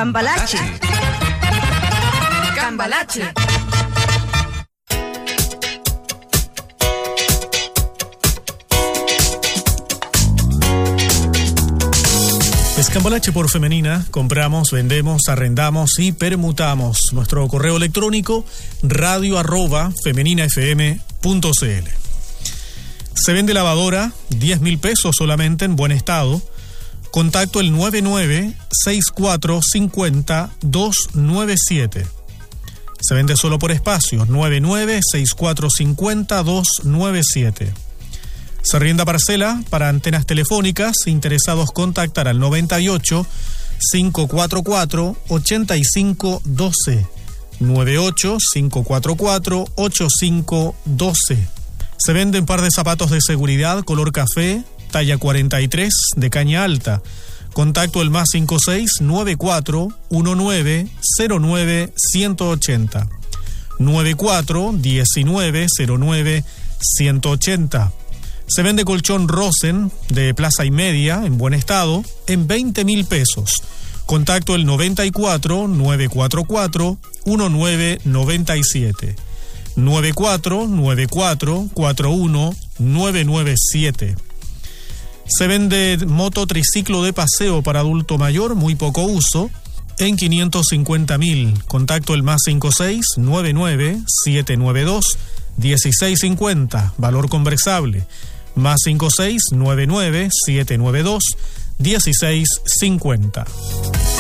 Cambalache. Cambalache. Cambalache por Femenina, compramos, vendemos, arrendamos y permutamos. Nuestro correo electrónico radio@femeninafm.cl. Se vende lavadora, 10.000 pesos solamente en buen estado. Contacto el 996450-297. Se vende solo por espacio, 996450-297. Se arrienda parcela para antenas telefónicas. Interesados contactar al 98 544 8512. 98 544 8512. Se venden par de zapatos de seguridad color café, talla 43, de caña alta. Contacto el más 56 94 19 09 180. 94 19 09 180. Se vende colchón Rosen de plaza y media en buen estado en 20.000 pesos. Contacto el 94 944 1997. 94 94 41 997. Se vende moto triciclo de paseo para adulto mayor, muy poco uso, en 550.000. Contacto el más 56 99 792 1650. Valor conversable. Más 56 99 792 1650.